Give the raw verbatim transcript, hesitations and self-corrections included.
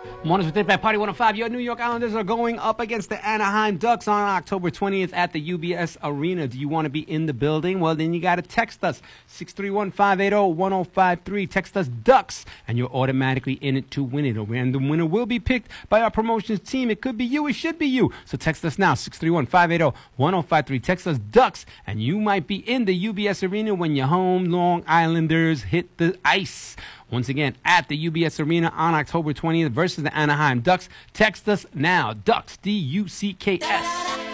Mornings with Dip at Party one oh five. Your New York Islanders are going up against the Anaheim Ducks on October twentieth at the U B S Arena. Do you want to be in the building? Well, then you got to text us, six three one, five eight zero, one zero five three. Text us Ducks, and you're automatically in it to win it. A random winner will be picked by our promotions team. It could be you. It should be you. So text us now, six three one, five eight zero, one zero five three. Text us Ducks, and you might be in the U B S Arena when your home Long Islanders hit the ice. Once again, at the U B S Arena on October twentieth versus the Anaheim Ducks. Text us now. Ducks, D U C K S.